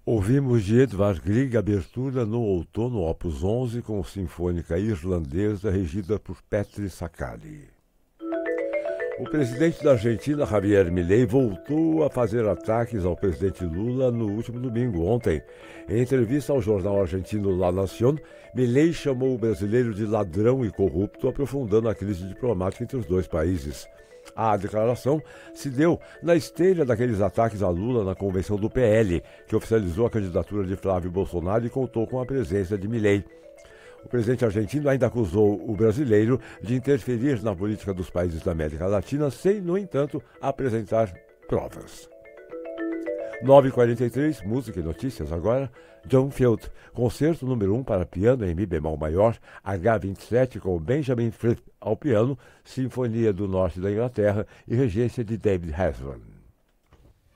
Ouvimos de Edvard Grieg abertura no outono Opus 11 com sinfônica irlandesa regida por Petri Sakali. O presidente da Argentina, Javier Milei, voltou a fazer ataques ao presidente Lula no último domingo, ontem. Em entrevista ao jornal argentino La Nación, Milei chamou o brasileiro de ladrão e corrupto, aprofundando a crise diplomática entre os dois países. A declaração se deu na esteira daqueles ataques a Lula na convenção do PL, que oficializou a candidatura de Flávio Bolsonaro e contou com a presença de Milei. O presidente argentino ainda acusou o brasileiro de interferir na política dos países da América Latina, sem, no entanto, apresentar provas. 9h43, música e notícias agora. John Field, concerto número 1 para piano em Mi bemol maior, H27 com Benjamin Fripp ao piano, Sinfonia do Norte da Inglaterra e regência de David Hasman.